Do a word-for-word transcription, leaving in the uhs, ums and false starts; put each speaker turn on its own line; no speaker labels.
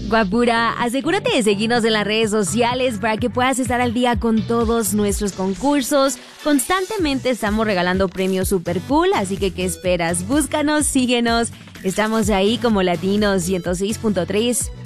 Guapura, asegúrate de seguirnos en las redes sociales para que puedas estar al día con todos nuestros concursos. Constantemente estamos regalando premios super cool, así que ¿qué esperas? Búscanos, síguenos. Estamos ahí como Latinos ciento seis punto tres.